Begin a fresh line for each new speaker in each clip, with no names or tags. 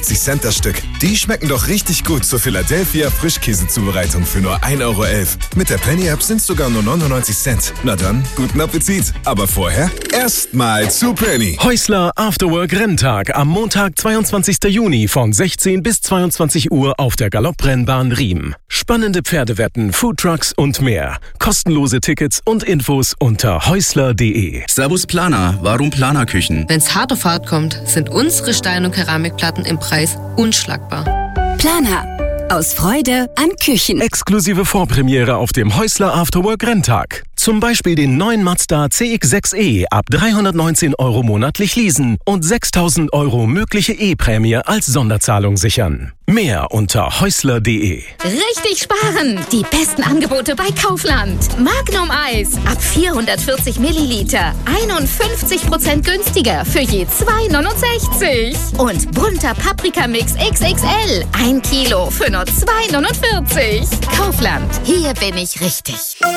69 Cent das Stück. Die schmecken doch richtig gut zur Philadelphia Frischkäsezubereitung für nur 1,11 Euro. Mit der Penny-App sind es sogar nur 99 Cent. Na dann, guten Appetit. Aber vorher erstmal zu Penny.
Häusler Afterwork Renntag am Montag, 22. Juni von 16 bis 22 Uhr auf der Galopprennbahn Riem. Spannende Pferdewetten, Foodtrucks und mehr. Kostenlose Tickets und Infos unter häusler.de.
Servus Planer, warum Planerküchen?
Wenn's hart auf hart kommt, sind unsere Stein- und Keramikplatten im Preis unschlagbar.
Planer. Aus Freude an Küchen.
Exklusive Vorpremiere auf dem Häusler Afterwork Renntag. Zum Beispiel den neuen Mazda CX-6e ab 319 Euro monatlich leasen und 6.000 Euro mögliche E-Prämie als Sonderzahlung sichern. Mehr unter häusler.de.
Richtig sparen! Die besten Angebote bei Kaufland. Magnum Eis ab 440 Milliliter. 51% günstiger für je 2,69. Und bunter Paprikamix XXL. 1 Kilo für nur 2,49. Kaufland. Hier bin ich richtig.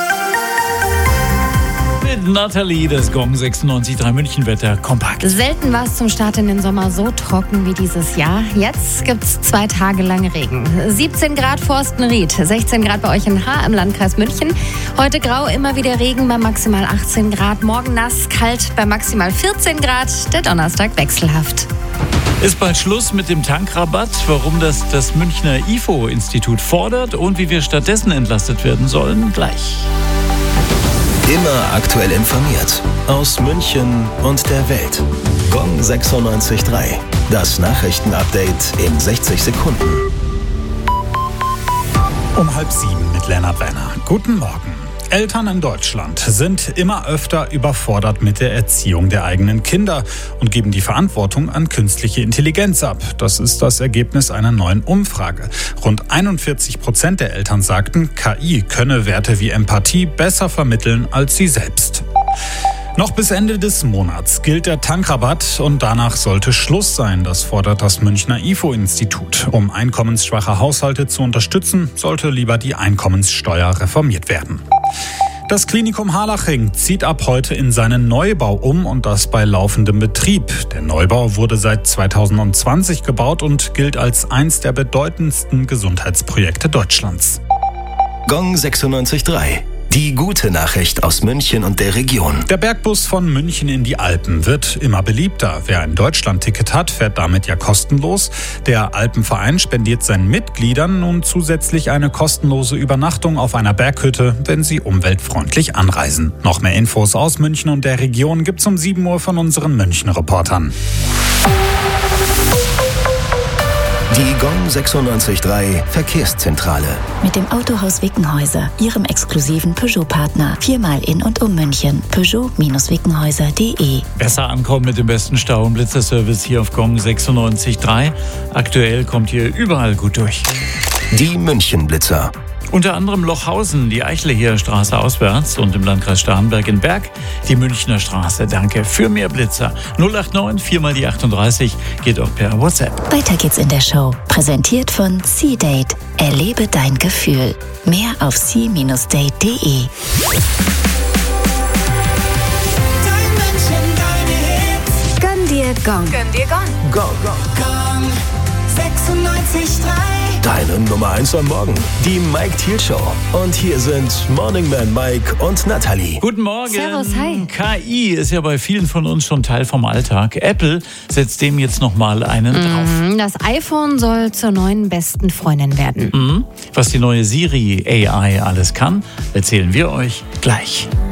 Mit Nathalie, das Gong 96.3 München-Wetter kompakt.
Selten war es zum Start in den Sommer so trocken wie dieses Jahr. Jetzt gibt's 2 Tage lang Regen. 17 Grad Forstenried, 16 Grad bei euch in Haar im Landkreis München. Heute grau, immer wieder Regen bei maximal 18 Grad. Morgen nass, kalt bei maximal 14 Grad. Der Donnerstag wechselhaft.
Ist bald Schluss mit dem Tankrabatt, warum das Münchner IFO-Institut fordert und wie wir stattdessen entlastet werden sollen, gleich.
Immer aktuell informiert. Aus München und der Welt. Gong 96.3. Das Nachrichtenupdate in 60 Sekunden.
Um 6:30 mit Lennart Werner. Guten Morgen. Eltern in Deutschland sind immer öfter überfordert mit der Erziehung der eigenen Kinder und geben die Verantwortung an künstliche Intelligenz ab. Das ist das Ergebnis einer neuen Umfrage. Rund 41% der Eltern sagten, KI könne Werte wie Empathie besser vermitteln als sie selbst. Noch bis Ende des Monats gilt der Tankrabatt und danach sollte Schluss sein, das fordert das Münchner IFO-Institut. Um einkommensschwache Haushalte zu unterstützen, sollte lieber die Einkommenssteuer reformiert werden. Das Klinikum Harlaching zieht ab heute in seinen Neubau um und das bei laufendem Betrieb. Der Neubau wurde seit 2020 gebaut und gilt als eins der bedeutendsten Gesundheitsprojekte Deutschlands.
Gong 96.3. Die gute Nachricht aus München und der Region.
Der Bergbus von München in die Alpen wird immer beliebter. Wer ein Deutschlandticket hat, fährt damit ja kostenlos. Der Alpenverein spendiert seinen Mitgliedern nun zusätzlich eine kostenlose Übernachtung auf einer Berghütte, wenn sie umweltfreundlich anreisen. Noch mehr Infos aus München und der Region gibt's um 7 Uhr von unseren München-Reportern.
Die Gong 96.3 Verkehrszentrale.
Mit dem Autohaus Wickenhäuser, Ihrem exklusiven Peugeot-Partner. 4-mal in und um München. Peugeot-Wickenhäuser.de.
Besser ankommen mit dem besten Stau- und Blitzerservice hier auf Gong 96.3. Aktuell kommt ihr überall gut durch.
Die München-Blitzer.
Unter anderem Lochhausen, die Eichleher Straße auswärts und im Landkreis Starnberg in Berg die Münchner Straße. Danke für mehr Blitzer. 089 4x38 geht auch per WhatsApp.
Weiter geht's in der Show. Präsentiert von C-Date. Erlebe dein Gefühl. Mehr auf c-date.de.
Gönn dir Gong.
Gönn dir Gong.
Gong.
96.3.
Deine Nummer 1 am Morgen. Die Mike Thiel Show. Und hier sind Morning Man Mike und Nathalie.
Guten Morgen.
Servus, hi.
KI ist ja bei vielen von uns schon Teil vom Alltag. Apple setzt dem jetzt nochmal einen drauf.
Das iPhone soll zur neuen besten Freundin werden.
Was die neue Siri AI alles kann, erzählen wir euch gleich.